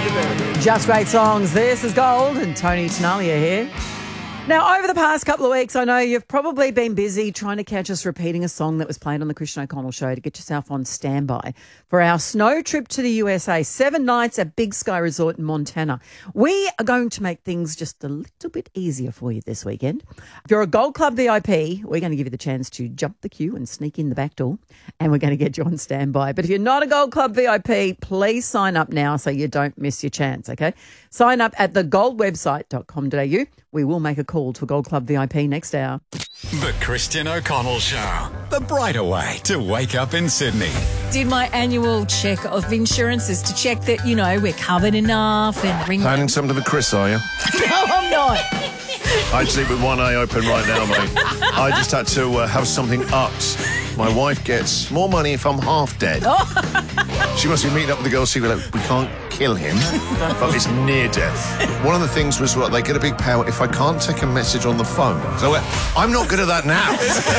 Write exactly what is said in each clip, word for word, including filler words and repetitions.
Just great songs. This is Gold and Tony Tenalia here. Now, over the past couple of weeks, I know you've probably been busy trying to catch us repeating a song that was played on the Christian O'Connell Show to get yourself on standby for our snow trip to the U S A. Seven nights at Big Sky Resort in Montana. We are going to make things just a little bit easier for you this weekend. If you're a Gold Club V I P, we're going to give you the chance to jump the queue and sneak in the back door, and we're going to get you on standby. But if you're not a Gold Club V I P, please sign up now so you don't miss your chance, okay? Sign up at the gold website dot com dot a u. We will make a call to a Gold Club V I P next hour. The Christian O'Connell Show. The brighter way to wake up in Sydney. Did my annual check of insurances to check that, you know, we're covered enough and ring. Planning something for Chris, are you? No, I'm not. I'd sleep with one eye open right now, mate. I just had to uh, have something upped. My wife gets more money if I'm half dead. Oh. She must be meeting up with the girls, see, like, we can't kill him, but it's near death. One of the things was, well, they get a big payout if I can't take a message on the phone. So uh, I'm not good at that now.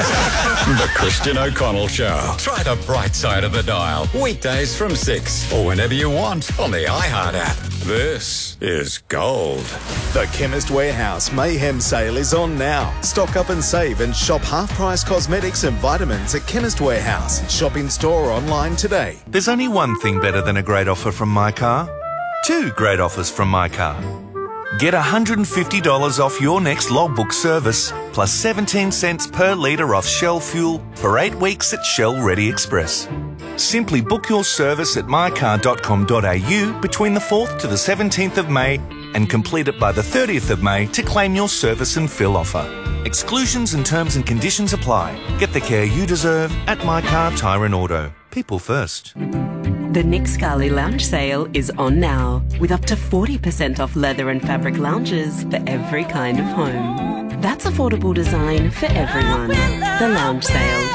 The Christian O'Connell Show. Try the bright side of the dial. Weekdays from six or whenever you want on the iHeart app. This is Gold. The Chemist Warehouse Mayhem Sale is on now. Stock up and save and shop half-price cosmetics and vitamins at Chemist Warehouse. Shop in store or online today. There's only one thing better than a great offer from My Car. Two great offers from My Car. Get one hundred fifty dollars off your next logbook service, plus seventeen cents per litre off Shell fuel for eight weeks at Shell Ready Express. Simply book your service at my car dot com dot a u between the fourth to the seventeenth of May and complete it by the thirtieth of May to claim your service and fill offer. Exclusions and terms and conditions apply. Get the care you deserve at My Car Tyre and Auto. People first. The Nick Scali Lounge Sale is on now, with up to forty percent off leather and fabric lounges for every kind of home. That's affordable design for everyone. The Lounge Sale.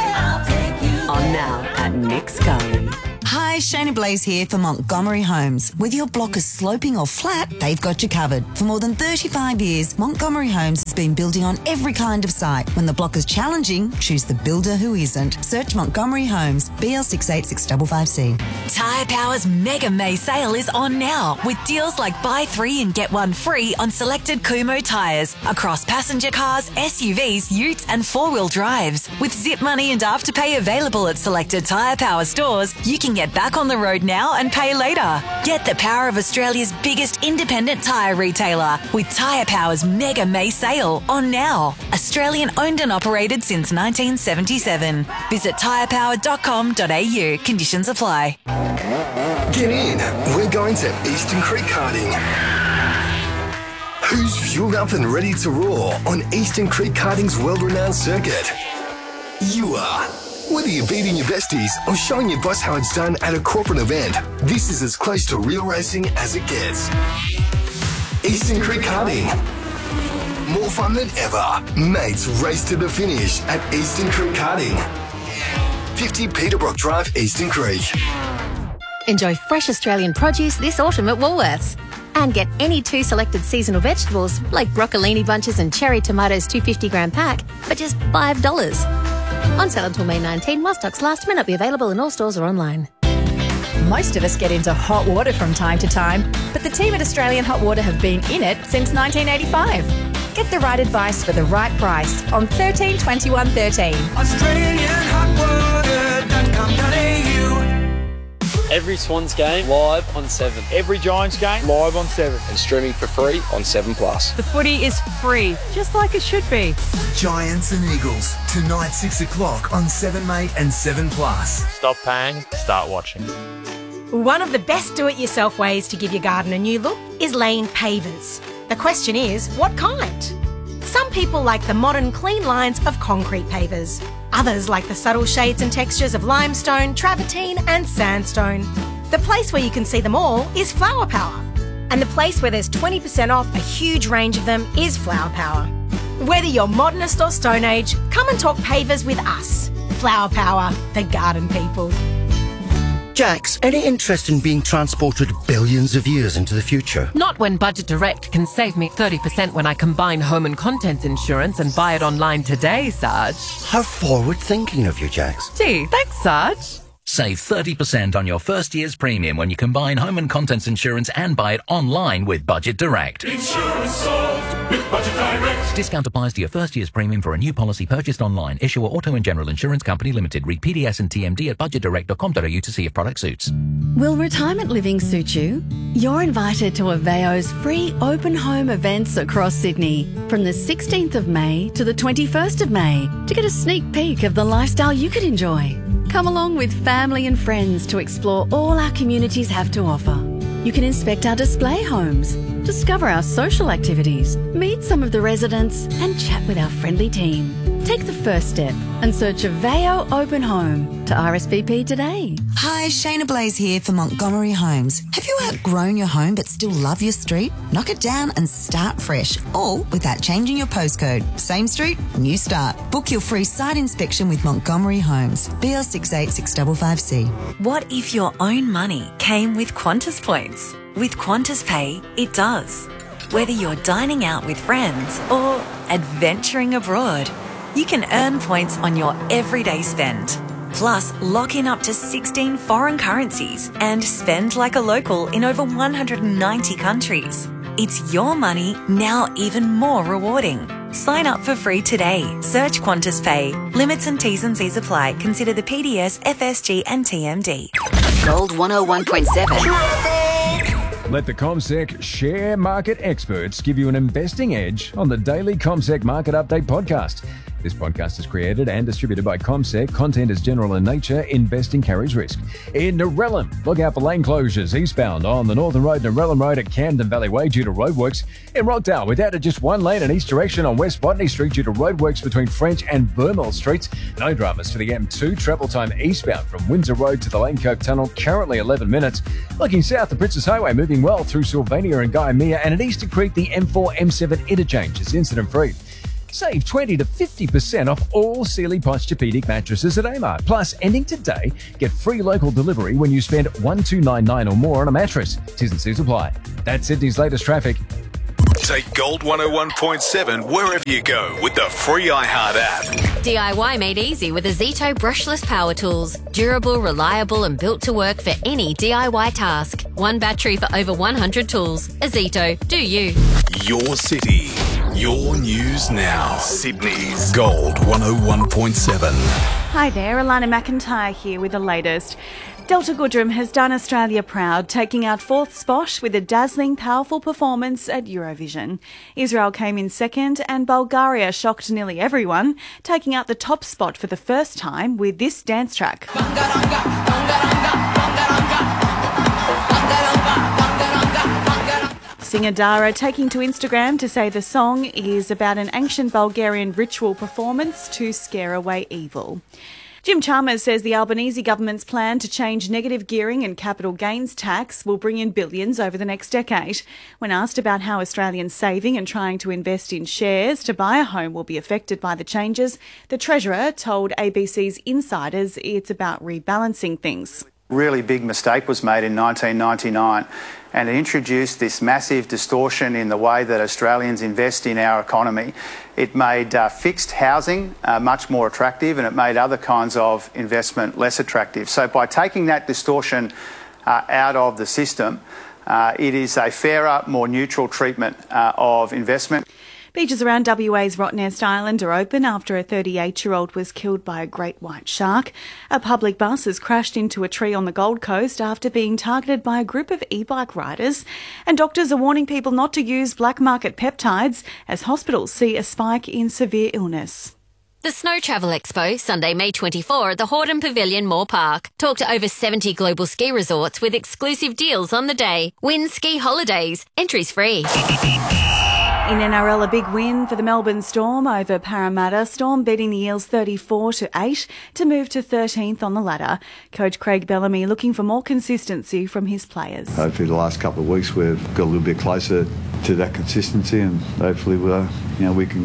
On now at Nick Scali. Hi, Shana Blaze here for Montgomery Homes. Whether your block is sloping or flat, they've got you covered. For more than thirty-five years, Montgomery Homes has been building on every kind of site. When the block is challenging, choose the builder who isn't. Search Montgomery Homes, B L six eight six five five C. Tyre Power's Mega May sale is on now, with deals like buy three and get one free on selected Kumho tyres across passenger cars, S U Vs, utes and four-wheel drives. With zip money and afterpay available at selected Tyre Power stores, you can get back on the road now and pay later. Get the power of Australia's biggest independent tyre retailer with Tyre Power's Mega May sale on now. Australian owned and operated since nineteen seventy-seven. Visit tyre power dot com dot a u. Conditions apply. Get in. We're going to Eastern Creek Karting. Who's fueled up and ready to roar on Eastern Creek Karting's world-renowned circuit? You are. Whether you're beating your besties or showing your boss how it's done at a corporate event, this is as close to real racing as it gets. Eastern Creek Karting. More fun than ever. Mates race to the finish at Eastern Creek Karting. fifty Peterbrook Drive, Eastern Creek. Enjoy fresh Australian produce this autumn at Woolworths. And get any two selected seasonal vegetables like broccolini bunches and cherry tomatoes two hundred fifty gram pack for just five dollars. On sale until May nineteenth, while stocks last, may not be available in all stores or online. Most of us get into hot water from time to time, but the team at Australian Hot Water have been in it since nineteen eighty-five. Get the right advice for the right price on thirteen twenty-one thirteen. Australian Hot Water dot com dot a u. Every Swans game live on seven. Every Giants game live on seven. And streaming for free on seven plus. The footy is free, just like it should be. Giants and Eagles, tonight six o'clock on seven mate and seven plus. Stop paying, start watching. One of the best do-it-yourself ways to give your garden a new look is laying pavers. The question is, what kind? Some people like the modern clean lines of concrete pavers. Others like the subtle shades and textures of limestone, travertine and sandstone. The place where you can see them all is Flower Power. And the place where there's twenty percent off a huge range of them is Flower Power. Whether you're modernist or Stone Age, come and talk pavers with us. Flower Power, the garden people. Jax, any interest in being transported billions of years into the future? Not when Budget Direct can save me thirty percent when I combine home and contents insurance and buy it online today, Sarge. How forward-thinking of you, Jax. Gee, thanks, Sarge. Save thirty percent on your first year's premium when you combine home and contents insurance and buy it online with Budget Direct. Insurance solved with Budget Direct. Discount applies to your first year's premium for a new policy purchased online. Issuer Auto and General Insurance Company Limited. Read P D S and T M D at budget direct dot com dot a u to see if product suits. Will retirement living suit you? You're invited to Aveo's free open home events across Sydney from the sixteenth of May to the twenty-first of May to get a sneak peek of the lifestyle you could enjoy. Come along with family and friends to explore all our communities have to offer. You can inspect our display homes, discover our social activities, meet some of the residents and chat with our friendly team. Take the first step and search Aveo Open Home to R S V P today. Hi, Shayna Blaze here for Montgomery Homes. Have you outgrown your home but still love your street? Knock it down and start fresh, all without changing your postcode. Same street, new start. Book your free site inspection with Montgomery Homes. B L six eight six five five C. What if your own money came with Qantas points? With Qantas Pay, it does. Whether you're dining out with friends or adventuring abroad, you can earn points on your everyday spend. Plus, lock in up to sixteen foreign currencies and spend like a local in over one hundred ninety countries. It's your money, now even more rewarding. Sign up for free today. Search Qantas Pay. Limits and T's and C's apply. Consider the P D S, F S G and T M D. Gold one oh one point seven. Let the CommSec share market experts give you an investing edge on the daily CommSec Market Update podcast. This podcast is created and distributed by CommSec. Content is general in nature. Investing carries risk. In Narellan, look out for lane closures eastbound on the Northern Road, Narellan Road at Camden Valley Way due to roadworks. In Rockdale, we're down to just one lane in east direction on West Botany Street due to roadworks between French and Vermont Streets. No dramas for the M two. Travel time eastbound from Windsor Road to the Lane Cove Tunnel, currently eleven minutes. Looking south, the Princess Highway moving well through Sylvania and Guyamere, and at Eastern Creek, the M four M seven interchange is incident-free. Save twenty to fifty percent off all Sealy Posturepedic mattresses at Amart. Plus, ending today, get free local delivery when you spend one thousand two hundred ninety-nine dollars or more on a mattress. T's and C's apply. That's Sydney's latest traffic. Take Gold one oh one point seven wherever you go with the free iHeart app. D I Y made easy with Azito brushless power tools. Durable, reliable and built to work for any D I Y task. One battery for over one hundred tools. Azito, do you. Your city, your news now. Sydney's Gold one oh one point seven. Hi there, Alana McIntyre here with the latest. Delta Goodrem has done Australia proud, taking out fourth spot with a dazzling, powerful performance at Eurovision. Israel came in second and Bulgaria shocked nearly everyone, taking out the top spot for the first time with this dance track. Singer Dara taking to Instagram to say the song is about an ancient Bulgarian ritual performance to scare away evil. Jim Chalmers says the Albanese government's plan to change negative gearing and capital gains tax will bring in billions over the next decade. When asked about how Australians saving and trying to invest in shares to buy a home will be affected by the changes, the Treasurer told A B C's Insiders it's about rebalancing things. Really big mistake was made in nineteen ninety-nine, and it introduced this massive distortion in the way that Australians invest in our economy. It made uh, fixed housing uh, much more attractive, and it made other kinds of investment less attractive. So by taking that distortion uh, out of the system, uh, it is a fairer, more neutral treatment uh, of investment. Beaches around W A's Rottnest Island are open after a thirty-eight-year-old was killed by a great white shark. A public bus has crashed into a tree on the Gold Coast after being targeted by a group of e-bike riders. And doctors are warning people not to use black market peptides as hospitals see a spike in severe illness. The Snow Travel Expo, Sunday, May twenty-fourth at the Hordern Pavilion, Moore Park. Talk to over seventy global ski resorts with exclusive deals on the day. Win ski holidays. Entries free. In N R L, a big win for the Melbourne Storm over Parramatta. Storm beating the Eels thirty-four to eight to move to thirteenth on the ladder. Coach Craig Bellamy looking for more consistency from his players. Hopefully the last couple of weeks we've got a little bit closer to that consistency, and hopefully we'll, you know, we can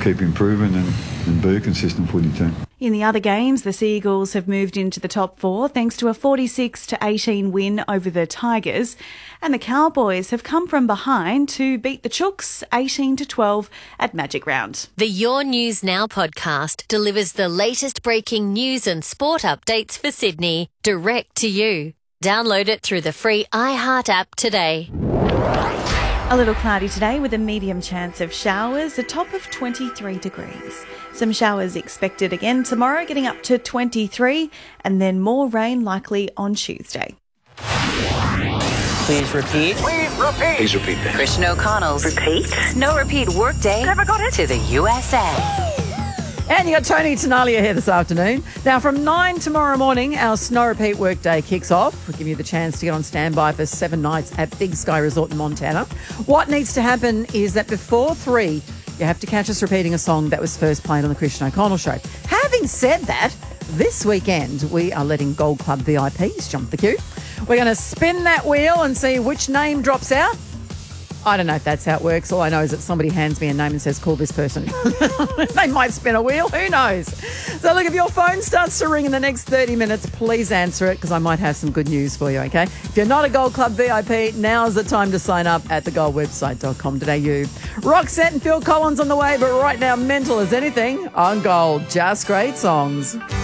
keep improving and, and be a consistent footy team. In the other games, the Sea Eagles have moved into the top four thanks to a forty-six to eighteen win over the Tigers. And the Cowboys have come from behind to beat the Chooks eighteen to twelve at Magic Round. The Your News Now podcast delivers the latest breaking news and sport updates for Sydney direct to you. Download it through the free iHeart app today. A little cloudy today with a medium chance of showers, a top of twenty-three degrees. Some showers expected again tomorrow, getting up to twenty-three, and then more rain likely on Tuesday. Please repeat. Please repeat. Please repeat that. Christian O'Connell's Repeat. No Repeat Workday. Never got it. To the U S A. And you got Tony Tenalia here this afternoon. Now, from nine tomorrow morning, our Snow Repeat Workday kicks off. We'll give you the chance to get on standby for seven nights at Big Sky Resort in Montana. What needs to happen is that before three, you have to catch us repeating a song that was first played on the Christian O'Connell Show. Having said that, this weekend we are letting Gold Club V I Ps jump the queue. We're going to spin that wheel and see which name drops out. I don't know if that's how it works. All I know is that somebody hands me a name and says, call this person. They might spin a wheel. Who knows? So look, if your phone starts to ring in the next thirty minutes, please answer it because I might have some good news for you, okay? If you're not a Gold Club V I P, now's the time to sign up at the gold website dot com dot a u. Roxette and Phil Collins on the way, but right now, mental as anything on Gold. Just great songs.